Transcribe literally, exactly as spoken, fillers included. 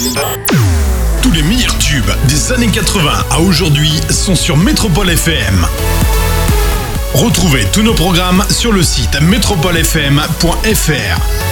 Tous les meilleurs tubes des années quatre-vingts à aujourd'hui sont sur Métropole F M. Retrouvez tous nos programmes sur le site métropole f m point f r.